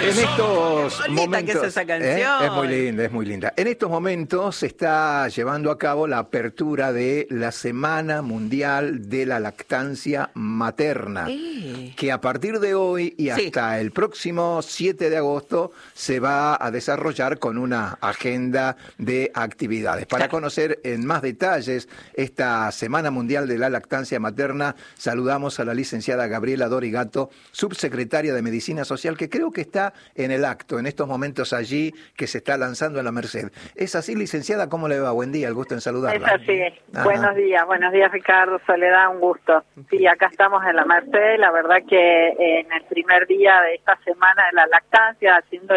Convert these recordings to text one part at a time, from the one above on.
En estos bonita momentos, que es esa canción. es muy linda, es muy linda. En estos momentos se está llevando a cabo la apertura de la Semana Mundial de la Lactancia Materna, que a partir de hoy y Sí. hasta el próximo 7 de agosto se va a desarrollar con una agenda de actividades. Para Claro. conocer en más detalles esta Semana Mundial de la Lactancia Materna, saludamos a la licenciada Gabriela Dorigato, subsecretaria de Medicina Social, que creo que está en el acto, en estos momentos allí, que se está lanzando en la Merced. ¿Es así, licenciada? ¿Cómo le va? Buen día, el gusto en saludarla. Es así. Ajá. Buenos días Ricardo, Soledad, un gusto. Sí, acá estamos en la Merced, la verdad que en el primer día de esta semana de la lactancia, haciendo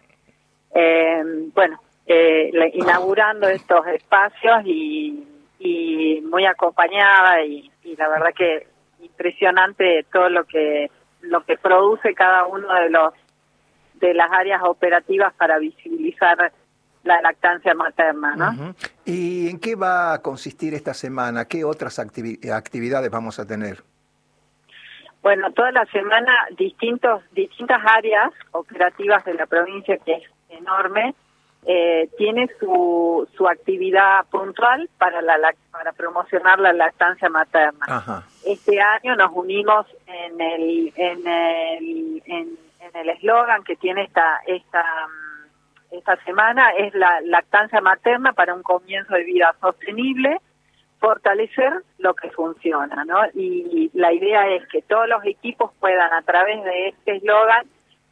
inaugurando estos espacios y muy acompañada y la verdad que impresionante todo lo que produce cada uno de las áreas operativas para visibilizar la lactancia materna, ¿no? Uh-huh. ¿Y en qué va a consistir esta semana? ¿Qué otras actividades vamos a tener? Bueno, toda la semana distintas áreas operativas de la provincia, que es enorme, tiene su actividad puntual para promocionar la lactancia materna. Ajá. Este año nos unimos en el eslogan que tiene esta semana, es la lactancia materna para un comienzo de vida sostenible, fortalecer lo que funciona, ¿no? Y la idea es que todos los equipos puedan, a través de este eslogan,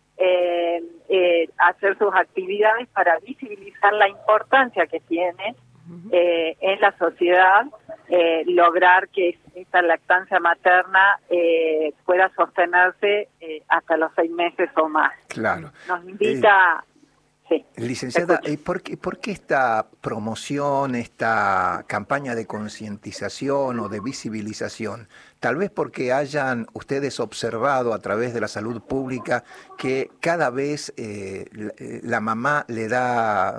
hacer sus actividades para visibilizar la importancia que tiene en la sociedad lograr que esta lactancia materna pueda sostenerse hasta los 6 meses o más. Claro. Nos invita... Sí, licenciada, ¿por qué esta promoción, esta campaña de concientización o de visibilización? Tal vez porque hayan ustedes observado a través de la salud pública que cada vez la mamá le da